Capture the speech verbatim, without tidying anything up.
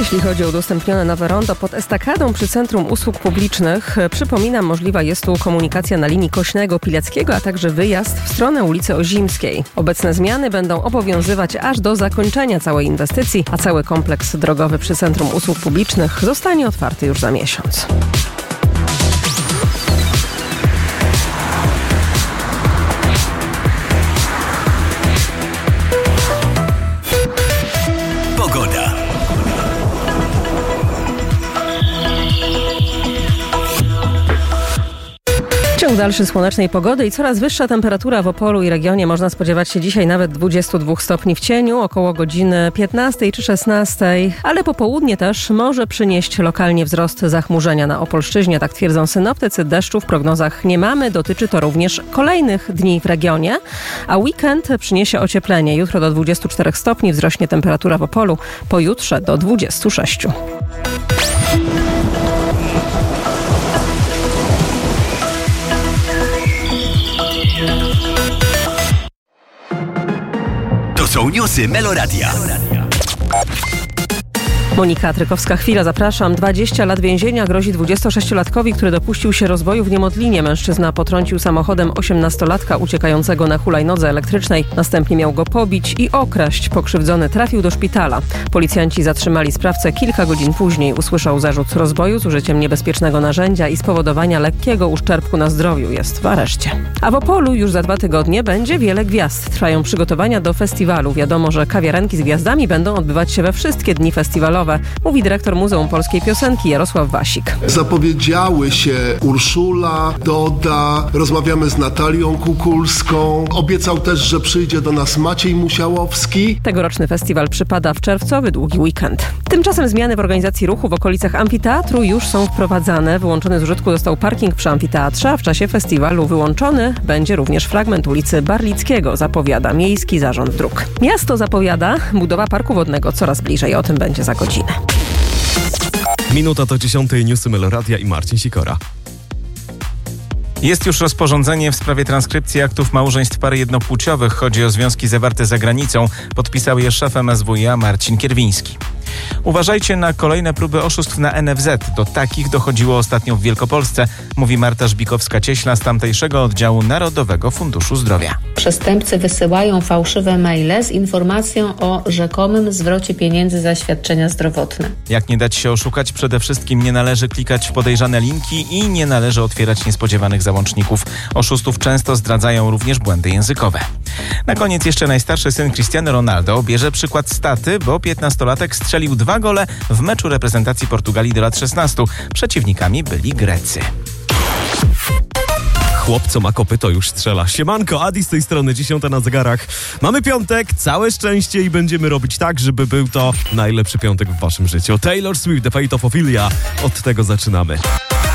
Jeśli chodzi o udostępnione nowe rondo pod estakadą przy Centrum Usług Publicznych, przypominam, możliwa jest tu komunikacja na linii Kośnego-Pileckiego, a także wyjazd w stronę ulicy Ozimskiej. Obecne zmiany będą obowiązywać aż do zakończenia całej inwestycji, a cały kompleks drogowy przy Centrum Usług Publicznych zostanie otwarty już za miesiąc. Ciąg dalszy słonecznej pogody i coraz wyższa temperatura w Opolu i regionie. Można spodziewać się dzisiaj nawet dwudziestu dwóch stopni w cieniu, około godziny piętnastej czy szesnastej, ale popołudnie też może przynieść lokalnie wzrost zachmurzenia na Opolszczyźnie, tak twierdzą synoptycy. Deszczu w prognozach nie mamy, dotyczy to również kolejnych dni w regionie, a weekend przyniesie ocieplenie. Jutro do dwudziestu czterech stopni wzrośnie temperatura w Opolu, pojutrze do dwudziestu sześciu. To są newsy Meloradia. Monika Trykowska-Chwila, zapraszam. dwadzieścia lat więzienia grozi dwudziestosześciolatkowi, który dopuścił się rozboju w Niemodlinie. Mężczyzna potrącił samochodem osiemnastolatka uciekającego na hulajnodze elektrycznej. Następnie miał go pobić i okraść. Pokrzywdzony trafił do szpitala. Policjanci zatrzymali sprawcę kilka godzin później. Usłyszał zarzut rozboju z użyciem niebezpiecznego narzędzia i spowodowania lekkiego uszczerbku na zdrowiu. Jest w areszcie. A w Opolu już za dwa tygodnie będzie wiele gwiazd. Trwają przygotowania do festiwalu. Wiadomo, że kawiarenki z gwiazdami będą odbywać się we wszystkie dni festiwalowe, mówi dyrektor Muzeum Polskiej Piosenki Jarosław Wasik. Zapowiedziały się Urszula, Doda, rozmawiamy z Natalią Kukulską. Obiecał też, że przyjdzie do nas Maciej Musiałowski. Tegoroczny festiwal przypada w czerwcowy długi weekend. Tymczasem zmiany w organizacji ruchu w okolicach amfiteatru już są wprowadzane. Wyłączony z użytku został parking przy amfiteatrze, a w czasie festiwalu wyłączony będzie również fragment ulicy Barlickiego, zapowiada Miejski Zarząd Dróg. Miasto zapowiada budowa parku wodnego coraz bliżej. O tym będzie za godzinę. Minuta do dziesiątej, newsy Meloradia i Marcin Sikora. Jest już rozporządzenie w sprawie transkrypcji aktów małżeństw par jednopłciowych. Chodzi o związki zawarte za granicą. Podpisał je szef M S W i A Marcin Kierwiński. Uważajcie na kolejne próby oszustw na N F Z. Do takich dochodziło ostatnio w Wielkopolsce, mówi Marta Żbikowska-Cieśla z tamtejszego oddziału Narodowego Funduszu Zdrowia. Przestępcy wysyłają fałszywe maile z informacją o rzekomym zwrocie pieniędzy za świadczenia zdrowotne. Jak nie dać się oszukać, przede wszystkim nie należy klikać w podejrzane linki i nie należy otwierać niespodziewanych załączników. Oszustów często zdradzają również błędy językowe. Na koniec jeszcze najstarszy syn Cristiano Ronaldo bierze przykład z taty, bo piętnastolatek strzelił dwa gole w meczu reprezentacji Portugalii do lat szesnastu. Przeciwnikami byli Grecy. Chłop, co ma kopyto, już strzela. Siemanko, Adi z tej strony, dziesiąta na zegarach. Mamy piątek, całe szczęście i będziemy robić tak, żeby był to najlepszy piątek w waszym życiu. Taylor Swift, The Fate of Ophelia. Od tego zaczynamy.